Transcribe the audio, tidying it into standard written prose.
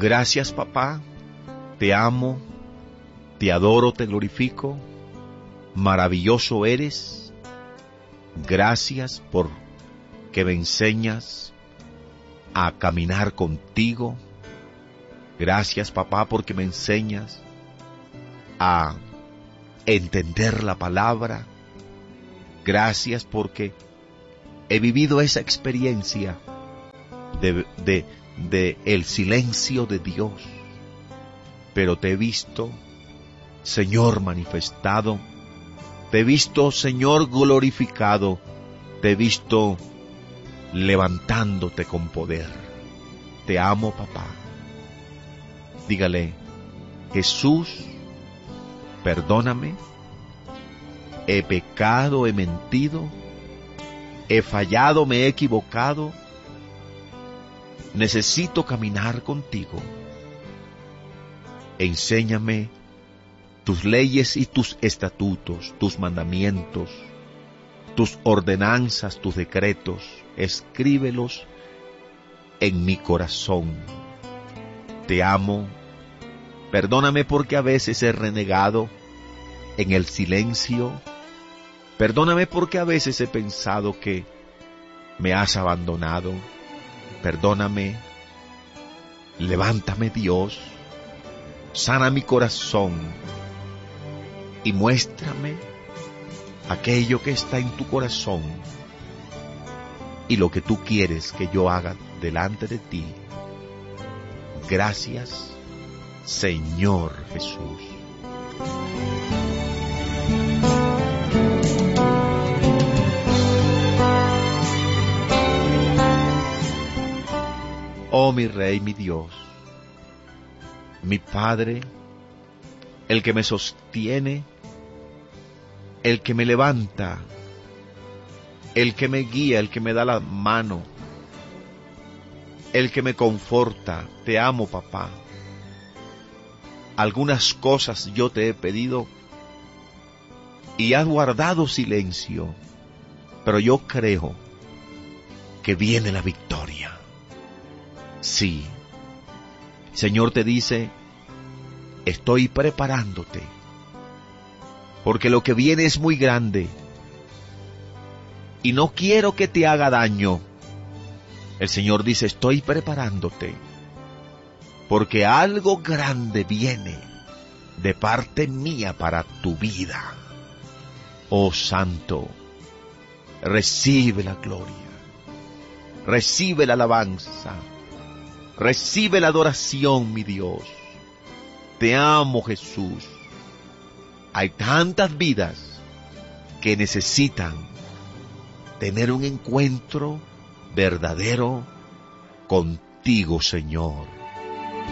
Gracias, papá. Te amo, te adoro, te glorifico. Maravilloso eres. Gracias por que me enseñas a caminar contigo. Gracias, papá, porque me enseñas a entender la palabra. Gracias porque he vivido esa experiencia de el silencio de Dios. Pero te he visto, Señor, manifestado. Te he visto, Señor, glorificado. Te he visto levantándote con poder. Te amo, papá. Dígale: Jesús, perdóname. He pecado, he mentido, he fallado, me he equivocado. Necesito caminar contigo. Enséñame tus leyes y tus estatutos, tus mandamientos, tus ordenanzas, tus decretos. Escríbelos en mi corazón. Te amo. Perdóname porque a veces he renegado en el silencio. Perdóname porque a veces he pensado que me has abandonado. Perdóname. Levántame, Dios. Sana mi corazón y muéstrame aquello que está en tu corazón y lo que tú quieres que yo haga delante de ti. Gracias, Señor Jesús. Oh, mi Rey, mi Dios, mi Padre, el que me sostiene, el que me levanta, el que me guía, el que me da la mano, el que me conforta. Te amo, papá. Algunas cosas yo te he pedido y has guardado silencio, pero yo creo que viene la victoria. Sí, Señor te dice: estoy preparándote, porque lo que viene es muy grande, y no quiero que te haga daño. El Señor dice: estoy preparándote, porque algo grande viene de parte mía para tu vida. Oh Santo, recibe la gloria, recibe la alabanza, recibe la adoración, mi Dios. Te amo, Jesús. Hay tantas vidas que necesitan tener un encuentro verdadero contigo, Señor.